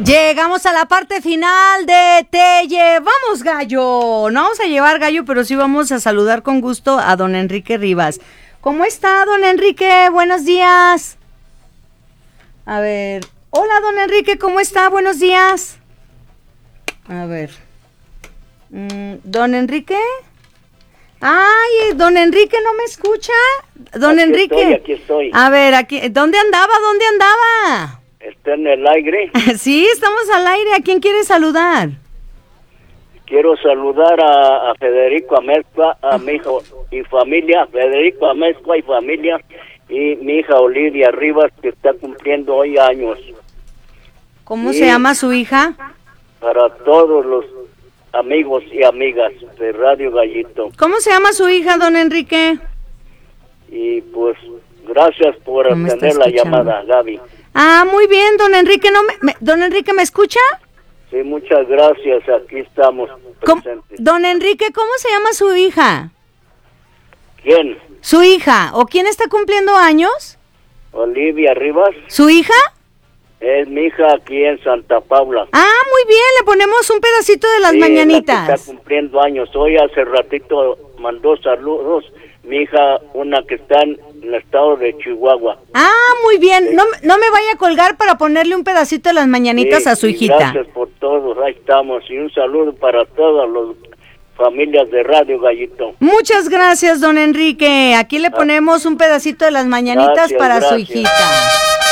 Llegamos a la parte final de Te Llevamos Gallo. No vamos a llevar gallo, pero sí vamos a saludar con gusto a don Enrique Rivas. ¿Cómo está, don Enrique? Buenos días. A ver. Hola, don Enrique, ¿cómo está? Buenos días. A ver. ¿Don Enrique? Ay, don Enrique, ¿no me escucha? Don Enrique. Aquí estoy. A ver, aquí, ¿dónde andaba? ¿Está en el aire? Sí, estamos al aire. ¿A quién quiere saludar? Quiero saludar a Federico Amezcua, a mi hijo y familia, Federico Amezcua y familia, y mi hija Olivia Rivas, que está cumpliendo hoy años. ¿Cómo se llama su hija? Para todos los amigos y amigas de Radio Gallito. ¿Cómo se llama su hija, don Enrique? Y pues, gracias por atender la llamada, Gaby. Ah, muy bien, don Enrique. ¿Don Enrique me escucha? Sí, muchas gracias, aquí estamos presentes. Don Enrique, ¿cómo se llama su hija? ¿Quién? ¿Su hija? ¿O quién está cumpliendo años? Olivia Rivas. ¿Su hija? Es mi hija aquí en Santa Paula. Ah, muy bien, le ponemos un pedacito de las mañanitas. La que está cumpliendo años. Hoy hace ratito mandó saludos mi hija, una que está en el estado de Chihuahua. Ah, muy bien. Sí. No me vaya a colgar para ponerle un pedacito de las mañanitas a su hijita. Gracias por todo, ahí estamos. Y un saludo para todas las familias de Radio Gallito. Muchas gracias, don Enrique. Aquí le ponemos un pedacito de las mañanitas para su hijita.